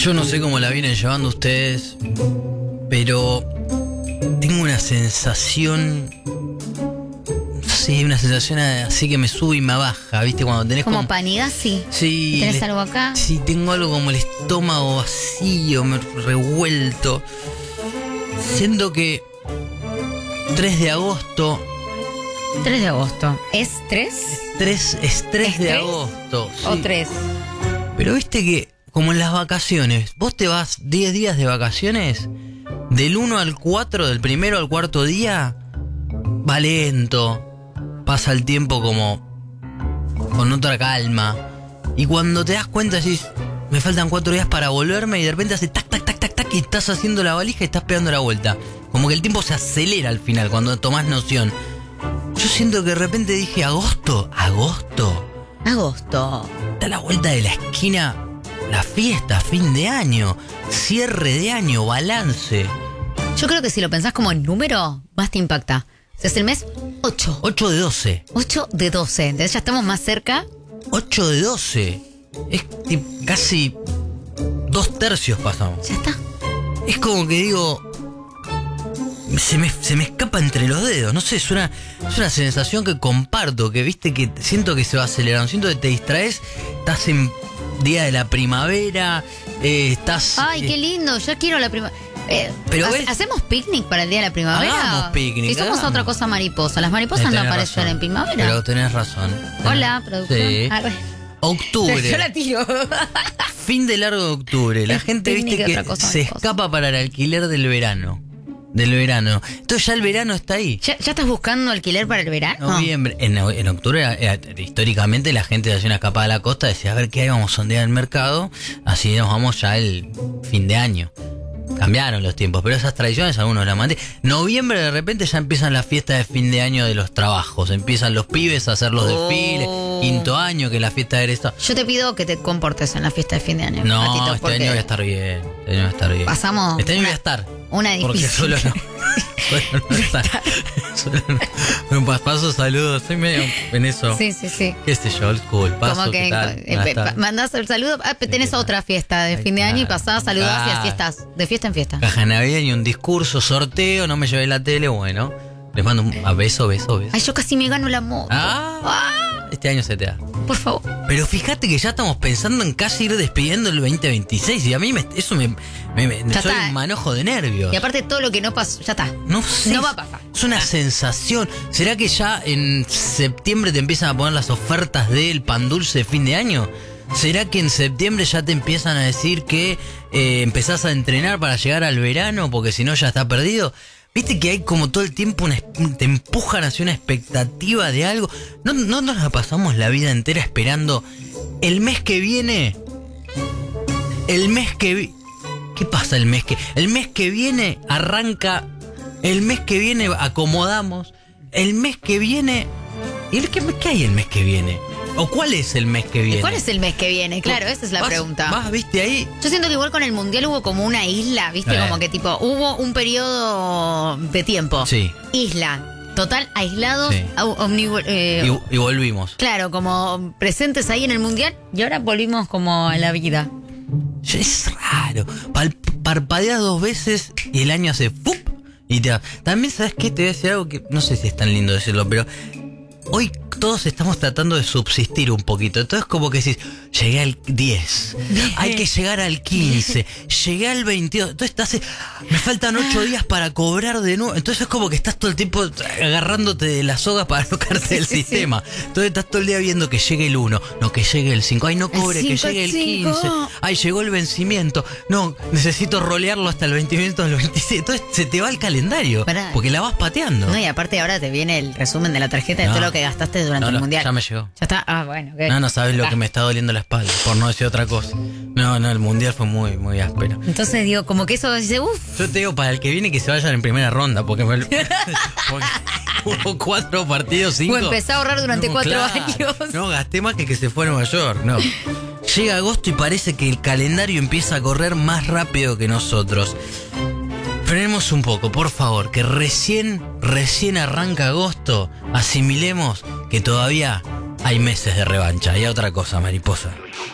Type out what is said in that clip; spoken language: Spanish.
Yo no sé cómo la vienen llevando ustedes, pero tengo una sensación, sí, una sensación así que me sube y me baja, ¿viste? Cuando tenés como Panigasi. Sí. ¿Tenés algo acá? Sí, tengo algo como el estómago vacío, revuelto. Siento que 3 de agosto... 3 de agosto. ¿Es 3? Es 3 de agosto. Sí. ¿O 3? Pero viste que, como en las vacaciones, vos te vas 10 días de vacaciones, del 1 al 4, del primero al cuarto día, va lento, pasa el tiempo como con otra calma. Y cuando te das cuenta decís, me faltan 4 días para volverme, y de repente hace tac, tac, tac, tac, tac, y estás haciendo la valija y estás pegando la vuelta. Como que el tiempo se acelera al final cuando tomás noción. Yo siento que de repente dije, agosto. Está a la vuelta de la esquina la fiesta, fin de año, cierre de año, balance. Yo creo que si lo pensás como en número, más te impacta. Es el mes 8. 8 de 12. 8 de 12. Entonces ya estamos más cerca. 8 de 12. Es casi 2/3 pasamos. Ya está. Es como que digo... Se me escapa entre los dedos, no sé, es una sensación que comparto, que viste que siento que se va acelerando, siento que te distraes, estás en día de la primavera, estás... Ay, qué lindo, yo quiero la primavera. Pero ¿hacemos picnic para el día de la primavera? Hagamos picnic. Y somos otra cosa mariposa, las mariposas no aparecen razón, en primavera. Pero tenés razón. Hola, producción. Sí. Octubre. Yo la tiro. Fin de largo de octubre, la gente picnic, viste que otra cosa se mariposa. escapa para el alquiler del verano. Entonces ya el verano está ahí. ¿Ya estás buscando alquiler para el verano? Noviembre. En octubre, históricamente, la gente hacía una escapada a la costa, decía, a ver qué hay, vamos a sondear el mercado. Así nos vamos ya el fin de año. Cambiaron los tiempos, pero esas tradiciones algunos las mantienen. Noviembre, de repente, ya empiezan las fiestas de fin de año de los trabajos. Empiezan los pibes a hacer los desfiles. Quinto año, que la fiesta de esto. Yo te pido que te comportes en la fiesta de fin de año. No, Patito, este año voy a estar bien. Pasamos. Este año voy a estar. Una difícil. Porque solo no. Solo no estar. Solo no. Paso saludos. Soy medio en eso. Sí. Qué sé yo, old school. Paso, como que ¿qué tal? mandás el saludo. Tenés otra fiesta de fin de año y pasás, saludás y así estás. De fiesta en fiesta. Caja navideña, un discurso, sorteo, no me llevé la tele, bueno. Les mando un beso. Ay, yo casi me gano la moto. Este año se te da. Por favor. Pero fíjate que ya estamos pensando en casi ir despidiendo el 2026 y a mí eso me soy un manojo de nervios. Y aparte todo lo que no pasó, ya está. No sé. No va a pasar. Es una sensación. ¿Será que ya en septiembre te empiezan a poner las ofertas del pan dulce de fin de año? ¿Será que en septiembre ya te empiezan a decir que empezás a entrenar para llegar al verano porque si no ya está perdido? ¿Viste que hay como todo el tiempo te empujan hacia una expectativa de algo? ¿No nos la pasamos la vida entera esperando el mes que viene? ¿Qué pasa el mes que? El mes que viene arranca, el mes que viene acomodamos, el mes que viene... ¿Y qué hay el mes que viene? ¿O cuál es el mes que viene? ¿Cuál es el mes que viene? Claro, esa es la pregunta. ¿Viste ahí? Yo siento que igual con el Mundial hubo como una isla, ¿viste? Como que tipo, hubo un periodo de tiempo. Sí. Isla. Total, aislados. Sí. Y volvimos. Claro, como presentes ahí en el Mundial y ahora volvimos como a la vida. Es raro. Parpadeas 2 veces y el año hace ¡fup! Y también, ¿sabes qué? Te voy a decir algo que no sé si es tan lindo decirlo, pero hoy todos estamos tratando de subsistir un poquito. Entonces como que decís, llegué al 10, hay que llegar al 15, llegué al 22. Entonces me faltan 8 días para cobrar de nuevo. Entonces es como que estás todo el tiempo agarrándote de las sogas para no caerte del sistema. Entonces estás todo el día viendo que llegue el 1, no, que llegue el 5. Ay, no cobre, que llegue el 15. Ay, llegó el vencimiento. No, necesito rolearlo hasta el vencimiento del 27. Entonces se te va el calendario, porque la vas pateando. No, y aparte ahora te viene el resumen de la tarjeta de todo lo que gastaste durante el Mundial. Ya me llegó. Ya está. Bueno. Okay. No sabes lo que me está doliendo la espalda, por no decir otra cosa. No, el Mundial fue muy, muy áspero. Entonces digo, como que eso dice, Yo te digo para el que viene que se vayan en primera ronda, porque hubo 4 partidos, 5. O empecé a ahorrar durante 4 años. No, gasté más que se fue a Nueva York, no. Llega agosto y parece que el calendario empieza a correr más rápido que nosotros. Frenemos un poco, por favor, que recién arranca agosto. Asimilemos que todavía hay meses de revancha. Y otra cosa, mariposa.